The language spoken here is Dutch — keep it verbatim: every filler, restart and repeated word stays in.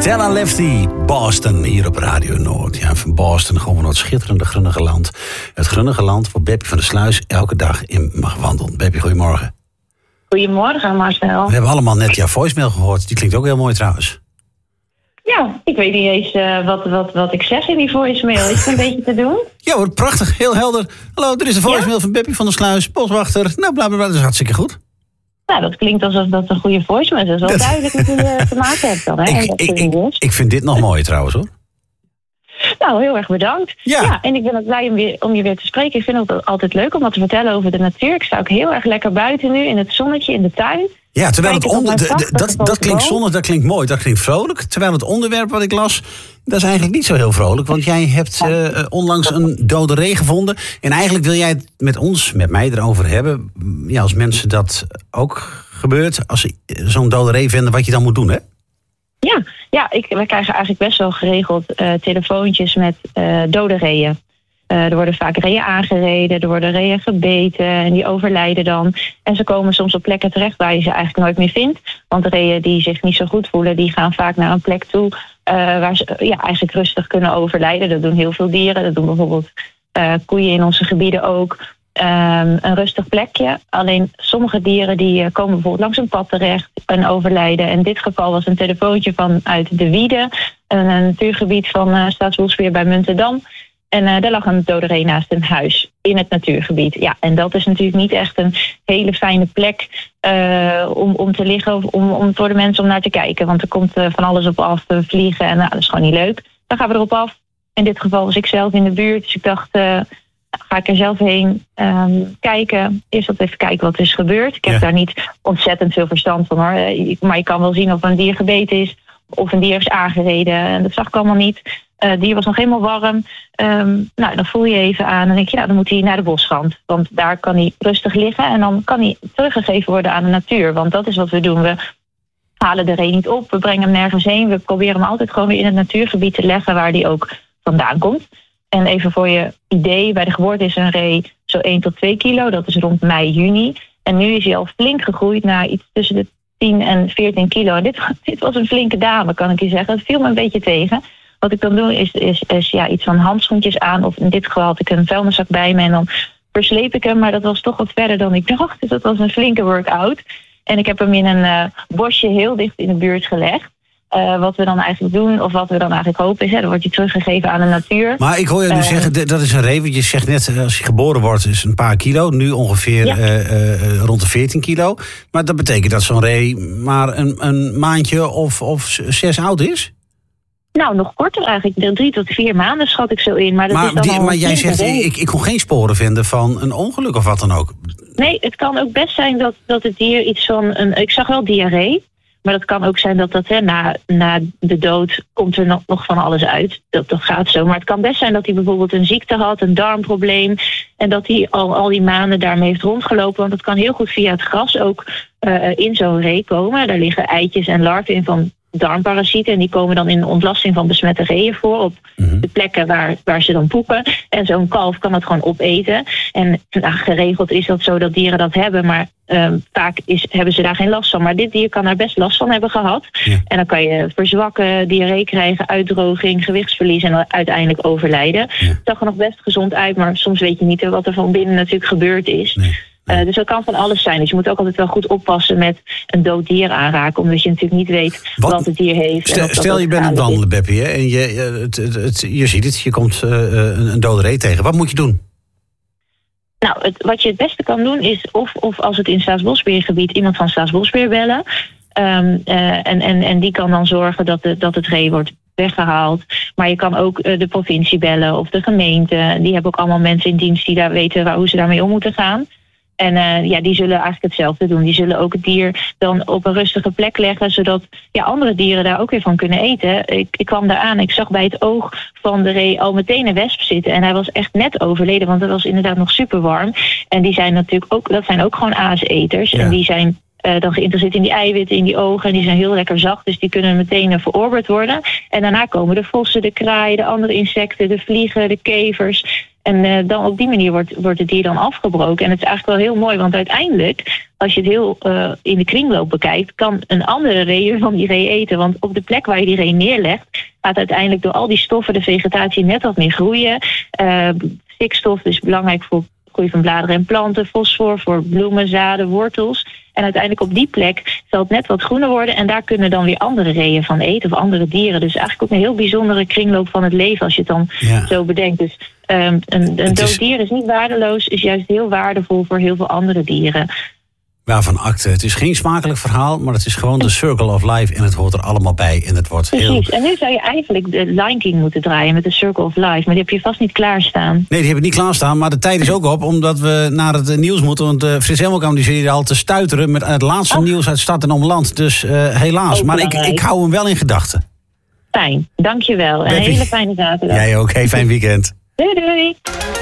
Stella Lefty, Boston, hier op Radio Noord. Ja, van Boston gewoon het schitterende Grunnige Land. Het Grunnige Land waar Beppie van der Sluis elke dag in mag wandelen. Beppie, goedemorgen. Goedemorgen, Marcel. We hebben allemaal net jouw voicemail gehoord. Die klinkt ook heel mooi trouwens. Ja, ik weet niet eens uh, wat, wat, wat ik zeg in die voicemail. Is het een beetje te doen? Ja hoor, prachtig, heel helder. Hallo, er is een voicemail ja? van Beppie van der Sluis, boswachter. Nou, bla bla bla, dat is hartstikke goed. Nou, dat klinkt alsof dat een goede voicemail is. Dat is wel duidelijk wat je te maken hebt dan. Hè? Ik, ik, ik, ik vind dit nog mooi trouwens hoor. Nou, heel erg bedankt. Ja. ja en ik ben ook blij om, weer, om je weer te spreken. Ik vind het altijd leuk om wat te vertellen over de natuur. Ik sta ook heel erg lekker buiten nu, in het zonnetje, in de tuin. Ja, terwijl het onder, de, de, dat, dat klinkt zonnig, dat klinkt mooi, dat klinkt vrolijk. Terwijl het onderwerp wat ik las, dat is eigenlijk niet zo heel vrolijk. Want jij hebt uh, onlangs een dode ree gevonden. En eigenlijk wil jij het met ons, met mij erover hebben. Ja, als mensen dat ook gebeurt, als ze zo'n dode ree vinden, wat je dan moet doen, hè? Ja, ja ik, we krijgen eigenlijk best wel geregeld uh, telefoontjes met uh, dode reeën. Uh, er worden vaak reeën aangereden, er worden reeën gebeten en die overlijden dan. En ze komen soms op plekken terecht waar je ze eigenlijk nooit meer vindt. Want reeën die zich niet zo goed voelen, die gaan vaak naar een plek toe uh, waar ze uh, ja, eigenlijk rustig kunnen overlijden. Dat doen heel veel dieren, dat doen bijvoorbeeld uh, koeien in onze gebieden ook. Um, een rustig plekje. Alleen sommige dieren die uh, komen bijvoorbeeld langs een pad terecht en overlijden. In dit geval was een telefoontje vanuit de Wiede, een, een natuurgebied van uh, Staatsbosbeheer bij Muntendam. En uh, daar lag een dode ree naast een huis in het natuurgebied. Ja, en dat is natuurlijk niet echt een hele fijne plek uh, om, om te liggen of om, om voor de mensen om naar te kijken. Want er komt uh, van alles op af, uh, vliegen en nou, dat is gewoon niet leuk. Dan gaan we erop af. In dit geval was ik zelf in de buurt, dus ik dacht, uh, ga ik er zelf heen um, kijken. Eerst wat even kijken wat er is gebeurd. Ik heb ja. daar niet ontzettend veel verstand van hoor. Uh, maar je kan wel zien of een dier gebeten is of een dier is aangereden. En dat zag ik allemaal niet. Het uh, dier was nog helemaal warm. Um, nou, dan voel je even aan en denk je, nou, dan moet hij naar de bosrand. Want daar kan hij rustig liggen en dan kan hij teruggegeven worden aan de natuur. Want dat is wat we doen. We halen de ree niet op, we brengen hem nergens heen. We proberen hem altijd gewoon weer in het natuurgebied te leggen waar hij ook vandaan komt. En even voor je idee, bij de geboorte is een ree zo één tot twee kilo. Dat is rond mei, juni. En nu is hij al flink gegroeid naar iets tussen de tien en veertien kilo. En dit, dit was een flinke dame, kan ik je zeggen. Het viel me een beetje tegen. Wat ik dan doe is, is, is ja, iets van handschoentjes aan. Of in dit geval had ik een vuilniszak bij me. En dan versleep ik hem. Maar dat was toch wat verder dan ik dacht. Dus dat was een flinke workout. En ik heb hem in een uh, bosje heel dicht in de buurt gelegd. Uh, wat we dan eigenlijk doen, of wat we dan eigenlijk hopen is, hè, dan wordt hij teruggegeven aan de natuur. Maar ik hoor je nu uh, zeggen, dat is een ree, want je zegt net, als hij geboren wordt, is een paar kilo. Nu ongeveer ja. uh, uh, rond de veertien kilo. Maar dat betekent dat zo'n ree maar een, een maandje of, of zes oud is? Nou, nog korter eigenlijk. Drie tot vier maanden schat ik zo in. Maar, dat maar, is dan die, al maar jij zegt, ik, ik kon geen sporen vinden van een ongeluk of wat dan ook. Nee, het kan ook best zijn dat, dat het dier iets van een... Ik zag wel diarree. Maar dat kan ook zijn dat dat hè, na, na de dood komt er nog, nog van alles uit. Dat, dat gaat zo. Maar het kan best zijn dat hij bijvoorbeeld een ziekte had, een darmprobleem. En dat hij al, al die maanden daarmee heeft rondgelopen. Want dat kan heel goed via het gras ook uh, in zo'n ree komen. Daar liggen eitjes en larven in van darmparasieten. En die komen dan in de ontlasting van besmette reeën voor op mm-hmm. de plekken waar, waar ze dan poepen. En zo'n kalf kan dat gewoon opeten. En nou, geregeld is dat zo dat dieren dat hebben, maar um, vaak is, hebben ze daar geen last van. Maar dit dier kan daar best last van hebben gehad. Ja. En dan kan je verzwakken, diarree krijgen, uitdroging, gewichtsverlies en uiteindelijk overlijden. Ja. Het zag er nog best gezond uit, maar soms weet je niet wat er van binnen natuurlijk gebeurd is. Nee. Uh, dus dat kan van alles zijn. Dus je moet ook altijd wel goed oppassen met een dood dier aanraken. Omdat je natuurlijk niet weet wat, wat het dier heeft. Stel, en stel je bent aan het wandelen, Beppie. Hè, en je, het, het, het, je ziet het, je komt uh, een, een dode ree tegen. Wat moet je doen? Nou, het, wat je het beste kan doen is of, of als het in Staatsbosbeheergebied iemand van Staatsbosbeheer bellen. Um, uh, en, en, en die kan dan zorgen dat, de, dat het ree wordt weggehaald. Maar je kan ook uh, de provincie bellen of de gemeente. Die hebben ook allemaal mensen in dienst die daar weten waar, hoe ze daarmee om moeten gaan. En uh, ja, die zullen eigenlijk hetzelfde doen. Die zullen ook het dier dan op een rustige plek leggen, zodat ja, andere dieren daar ook weer van kunnen eten. Ik, ik kwam daar aan, ik zag bij het oog van de ree al meteen een wesp zitten. En hij was echt net overleden, want het was inderdaad nog super warm. En die zijn natuurlijk ook, dat zijn ook gewoon aaseters. Ja. En die zijn uh, dan geïnteresseerd in die eiwitten, in die ogen. En die zijn heel lekker zacht, dus die kunnen meteen uh, verorberd worden. En daarna komen de vossen, de kraaien, de andere insecten, de vliegen, de kevers. En uh, dan op die manier wordt, wordt het dier dan afgebroken. En het is eigenlijk wel heel mooi, want uiteindelijk, als je het heel uh, in de kringloop bekijkt, kan een andere ree van die ree eten. Want op de plek waar je die ree neerlegt, gaat uiteindelijk door al die stoffen de vegetatie net wat meer groeien. Uh, stikstof is belangrijk voor groei van bladeren en planten, fosfor voor bloemen, zaden, wortels. En uiteindelijk op die plek zal het net wat groener worden. En daar kunnen dan weer andere reeën van eten of andere dieren. Dus eigenlijk ook een heel bijzondere kringloop van het leven als je het dan ja. zo bedenkt. Dus um, een, een dood is... dier is niet waardeloos, is juist heel waardevol voor heel veel andere dieren. Waarvan akte. Het is geen smakelijk verhaal, maar het is gewoon de circle of life en het hoort er allemaal bij. En het wordt Precies. heel... En nu zou je eigenlijk de Lion King moeten draaien met de circle of life, maar die heb je vast niet klaarstaan. Nee, die heb ik niet klaarstaan, maar de tijd is ook op, omdat we naar het nieuws moeten. Want uh, Frits Hemmelkamp die zit hier al te stuiteren met het laatste oh. nieuws uit stad en omland. Dus uh, helaas, ook maar ik, ik hou hem wel in gedachten. Fijn, dankjewel. En een hele fijne zaterdag. Jij ook, hey, fijn weekend. Doei doei.